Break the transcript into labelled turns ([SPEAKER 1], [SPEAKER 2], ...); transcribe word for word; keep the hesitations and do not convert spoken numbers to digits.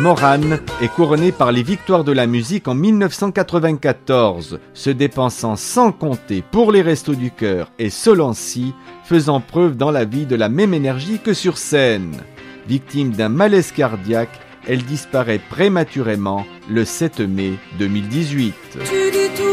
[SPEAKER 1] Morane est couronnée par les Victoires de la musique en mille neuf cent quatre-vingt-quatorze, se dépensant sans compter pour les Restos du Cœur et Solancy, faisant preuve dans la vie de la même énergie que sur scène. Victime d'un malaise cardiaque, elle disparaît prématurément le sept mai deux mille dix-huit.